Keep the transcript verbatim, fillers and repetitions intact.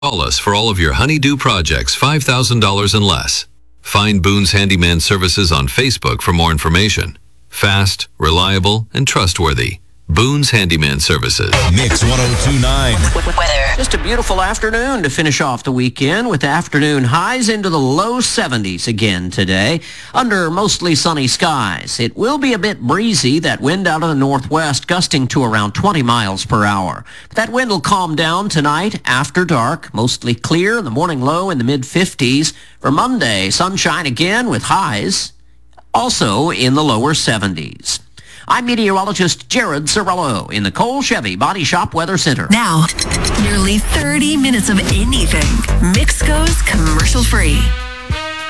Call us for all of your honeydew projects, five thousand dollars and less. Find Boone's Handyman Services on Facebook for more information. Fast, reliable, and trustworthy. Boone's Handyman Services. Mix one oh two point nine. Weather. Just a beautiful afternoon to finish off the weekend with afternoon highs into the low seventies again today under mostly sunny skies. It will be a bit breezy, that wind out of the northwest gusting to around twenty miles per hour. That wind will calm down tonight after dark, mostly clear, the morning low in the mid fifties. For Monday, sunshine again with highs also in the lower seventies. I'm meteorologist Jared Cirillo in the Cole Chevy Body Shop Weather Center. Now, nearly thirty minutes of anything. Mix goes commercial free.